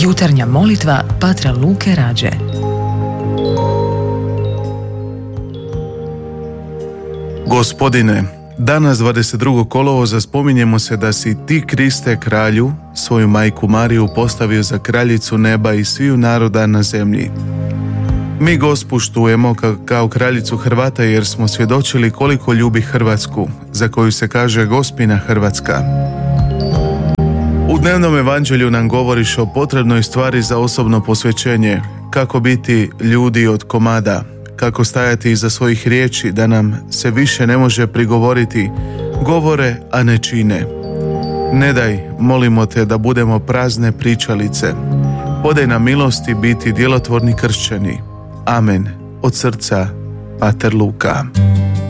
Jutarnja molitva Patra Luke Rađe. Gospodine, danas 22. kolovoza spominjemo se da si ti, Kriste, kralju, svoju majku Mariju postavio za kraljicu neba i sviju naroda na zemlji. Mi Gospu štujemo kao kraljicu Hrvata jer smo svjedočili koliko ljubi Hrvatsku, za koju se kaže Gospina Hrvatska. U dnevnom evanđelju nam govoriš o potrebnoj stvari za osobno posvećenje, kako biti ljudi od komada, kako stajati iza svojih riječi da nam se više ne može prigovoriti, govore, a ne čine. Ne daj, molimo te, da budemo prazne pričalice. Podaj nam milosti biti djelotvorni kršćani. Amen. Od srca, Pater Luka.